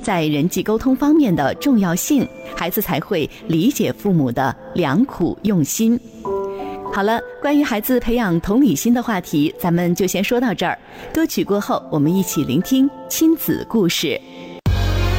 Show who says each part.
Speaker 1: 在人际沟通方面的重要性，孩子才会理解父母的良苦用心。好了，关于孩子培养同理心的话题，咱们就先说到这儿。歌曲过后，我们一起聆听亲子故事。